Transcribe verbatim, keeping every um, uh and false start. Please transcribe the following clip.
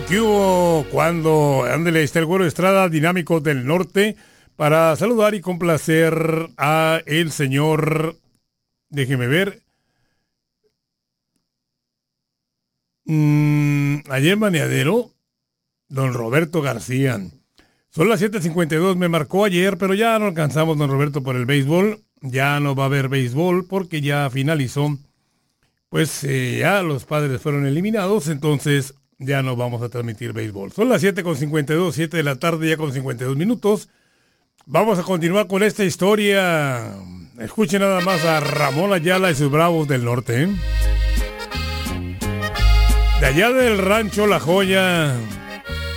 ¿Qué hubo? Cuando, ándele, está el Güero Estrada, Dinámico del Norte, para saludar y complacer a el señor, déjeme ver, mm, ayer maneadero, don Roberto García. Son las siete cincuenta y dos, me marcó ayer, pero ya no alcanzamos, don Roberto, por el béisbol. Ya no va a haber béisbol porque ya finalizó. Pues eh, ya los Padres fueron eliminados, entonces ya no vamos a transmitir béisbol. Son las siete con cincuenta y dos, siete de la tarde, ya con cincuenta y dos minutos. Vamos a continuar con esta historia. Escuchen nada más a Ramón Ayala y sus Bravos del Norte, ¿eh? De allá del rancho La Joya,